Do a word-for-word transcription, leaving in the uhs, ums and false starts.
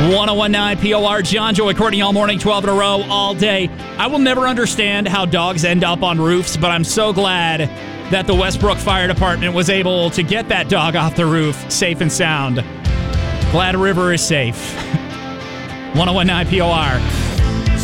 ten P O R, John, Joey, Courtney, all morning, twelve in a row, all day. I will never understand how dogs end up on roofs, but I'm so glad that the Westbrook Fire Department was able to get that dog off the roof safe and sound. Glad River is safe. ten P O R.